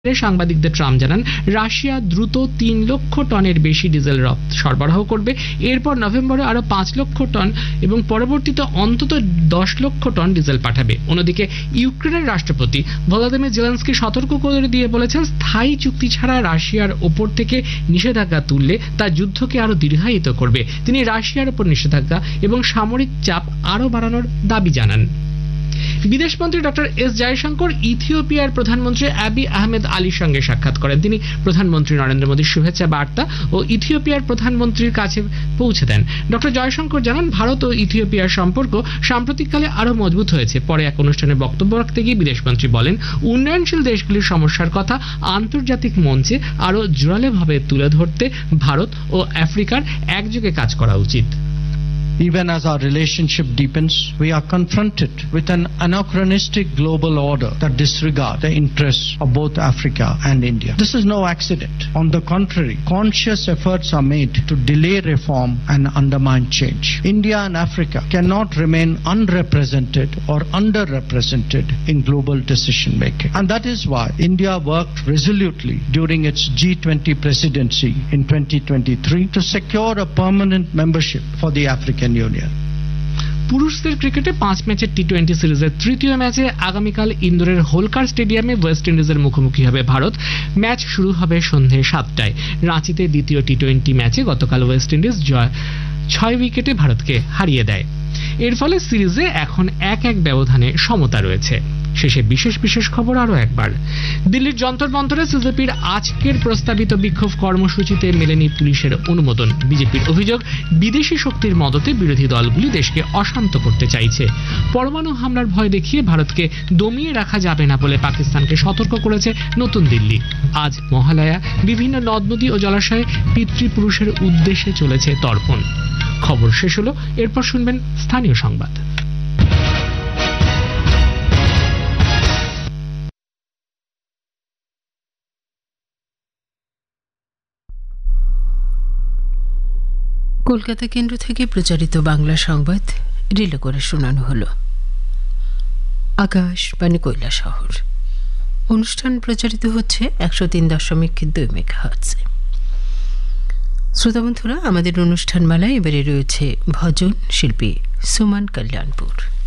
সাংবাদিকদের ট্রাম্প জানান রাশিয়া দ্রুত 3 লক্ষ টনের বেশি ডিজেল সরবরাহ করবে, এরপর নভেম্বরে আরো 5 লক্ষ টন এবং পরবর্তীতে অন্তত 10 লক্ষ টন ডিজেল পাঠাবে। অন্যদিকে ইউক্রেনের রাষ্ট্রপতি ভলোদিমির জেলেনস্কি সতর্ক করে দিয়ে বলেছেন, স্থায়ী চুক্তি ছাড়া রাশিয়ার ওপর থেকে নিষেধাজ্ঞা তুললে তা যুদ্ধকে আরো দীর্ঘায়িত করবে। তিনি রাশিয়ার ওপর নিষেধাজ্ঞা এবং সামরিক চাপ আরো বাড়ানোর দাবি জানান। বিদেশমন্ত্রী ডক্টর এস জয়শঙ্কর ইথিওপিয়ার প্রধানমন্ত্রী আবিই আহমেদ আলীর সঙ্গে সাক্ষাৎ করেন। তিনি প্রধানমন্ত্রী নরেন্দ্র মোদীর শুভেচ্ছা বার্তা ও ইথিওপিয়ার প্রধানমন্ত্রীর কাছে পৌঁছে দেন। ডক্টর জয়শঙ্কর জানান, ভারত ও ইথিওপিয়ার সম্পর্ক সাম্প্রতিককালে আরো মজবুত হয়েছে। পরে এক অনুষ্ঠানে বক্তব্য রাখতে গিয়ে বিদেশমন্ত্রী বলেন, উন্নয়নশীল দেশগুলির সমস্যার কথা আন্তর্জাতিক মঞ্চে আরো জোরালোভাবে তুলে ধরতে ভারত ও আফ্রিকার একযোগে কাজ করা উচিত। Even as our relationship deepens, we are confronted with an anachronistic global order that disregards the interests of both Africa and India. This is no accident. On the contrary, conscious efforts are made to delay reform and undermine change. India and Africa cannot remain unrepresented or underrepresented in global decision making. And that is why India worked resolutely during its G20 presidency in 2023 to secure a permanent membership for the African Union. পুরুষদের ক্রিকেটে 5 ম্যাচের টি-20 সিরিজের তৃতীয় ম্যাচে আগামীকাল ইন্দোরের হোলকার স্টেডিয়ামে West ইন্ডিজের মুখোমুখি হবে ভারত। ম্যাচ শুরু হবে সন্ধ্যে 7টায়। রাঁচিতে দ্বিতীয় টি-20 ম্যাচে গতকাল ওয়েস্ট ইন্ডিজ 6 উইকেটে ভারতকে হারিয়ে দেয়। এর ফলে সিরিজে এখন 1-1 ব্যবধানে সমতা রয়েছে। শেষে বিশেষ খবর আরো একবার। দিল্লির যন্তর মন্তরে সিজেপির আজকের প্রস্তাবিত বিক্ষোভ কর্মসূচিতে মেলেনি পুলিশের অনুমোদন। বিজেপির অভিযোগ, বিদেশি শক্তির মদতে বিরোধী দলগুলি দেশকে অশান্ত করতে চাইছে। পরমাণু হামলার ভয় দেখিয়ে ভারতকে দমিয়ে রাখা যাবে না বলে পাকিস্তানকে সতর্ক করেছে নতুন দিল্লি। আজ মহালয়া, বিভিন্ন নদ নদী ও জলাশয়ে পিতৃপুরুষের উদ্দেশ্যে চলেছে তর্পণ। খবর শেষ হলো, এরপর শুনবেন স্থানীয় সংবাদ। কলকাতা কেন্দ্র থেকে প্রচারিত বাংলা সংবাদ রিলে করে শোনানো হলো। আকাশবাণী কৈলাসহর। অনুষ্ঠান প্রচারিত হচ্ছে 103.2 মেগাহার্টজে। শ্রোতা বন্ধুরা, আমাদের অনুষ্ঠানমালায় এবারে রয়েছে ভজন শিল্পী সুমন কল্যাণপুর।